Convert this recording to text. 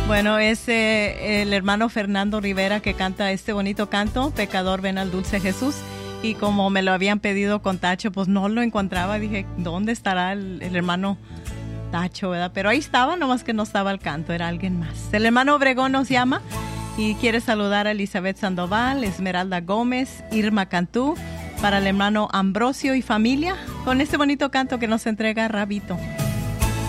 Bueno, es el hermano Fernando Rivera que canta este bonito canto, Pecador ven al dulce Jesús. Y como me lo habían pedido con Tacho, pues no lo encontraba. Dije, ¿dónde estará el hermano Tacho, verdad? Pero ahí estaba, nomás que no estaba el canto, era alguien más. El hermano Obregón nos llama y quiere saludar a Elizabeth Sandoval, Esmeralda Gómez, Irma Cantú, para el hermano Ambrosio y familia, con este bonito canto que nos entrega Rabito.